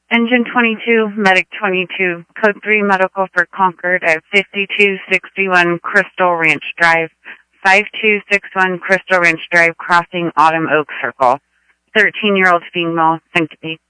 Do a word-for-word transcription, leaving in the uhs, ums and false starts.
Engine twenty-two, Medic twenty-two, Code three Medical for Concord at fifty-two sixty-one Crystal Ranch Drive, five two six one Crystal Ranch Drive, crossing Autumn Oak Circle. thirteen-year-old female, syncope.